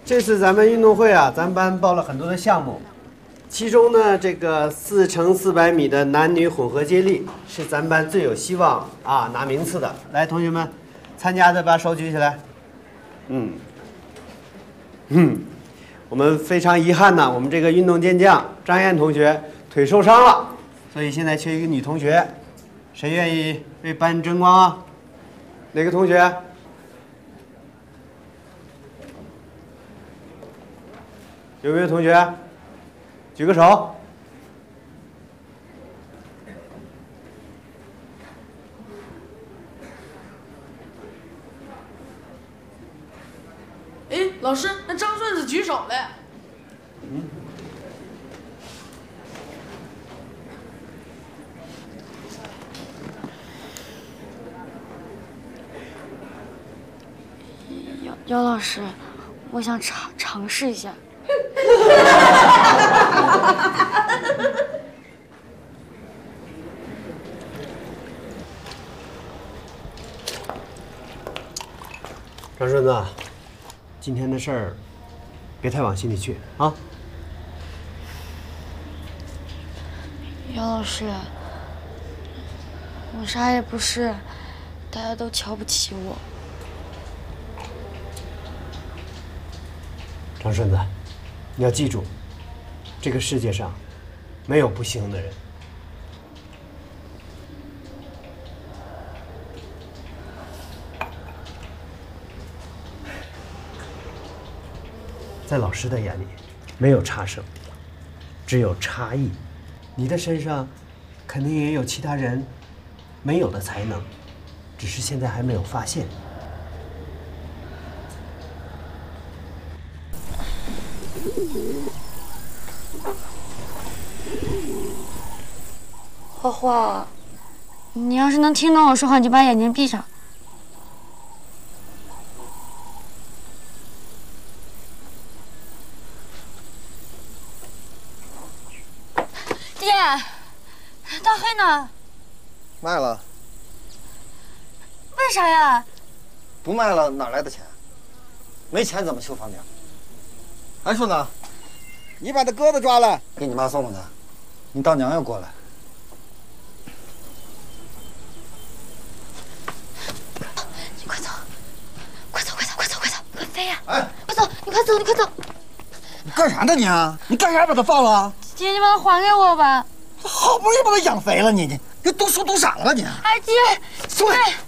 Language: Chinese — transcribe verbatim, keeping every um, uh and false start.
这次咱们运动会啊，咱班报了很多的项目，其中呢，这个四乘四百米的男女混合接力是咱班最有希望啊拿名次的。来，同学们，参加的把手举起来。嗯，嗯，我们非常遗憾呢，我们这个运动健将张燕同学腿受伤了，所以现在缺一个女同学，谁愿意为班争光啊？哪个同学？有没有同学？举个手。 哎，老师，那张顺子举手了。 嗯。 姚姚老师，我想尝尝试一下。 张顺子，今天的事儿别太往心里去啊。 姚老师，我啥也不是，大家都瞧不起我。 张顺子，你要记住，这个世界上没有不幸的人。在老师的眼里，没有差生，只有差异。你的身上肯定也有其他人没有的才能，只是现在还没有发现。 花花，你要是能听懂我说话，你就把眼睛闭上。爹，大黑呢？ 卖了。 为啥呀？ 不卖了哪来的钱？没钱怎么修房顶？哎，顺子，你把他鸽子抓来，给你妈送送他。你大娘要过来。 你快走，快走，快走，快走，快走，快飞呀！ 哎， 快走，你快走，你快走。 你干啥呢你啊？你干啥把他放了？ 姐，你把它还给我吧。 好不容易把他养肥了，你你你读书读傻了吧你？ 哎，姐， 送来。